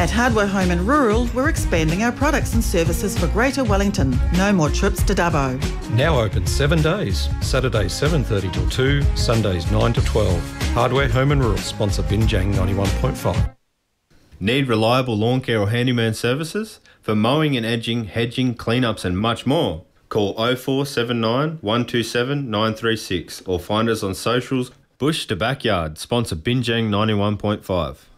At Hardware Home and Rural, we're expanding our products and services for Greater Wellington. No more trips to Dubbo. Now open 7 days. Saturdays 7:30 till 2, Sundays 9 to 12. Hardware Home and Rural sponsor Binjang 91.5. Need reliable lawn care or handyman services? For mowing and edging, hedging, cleanups and much more. Call 0479 127 936 or find us on socials. Bush to Backyard, sponsor Binjang 91.5.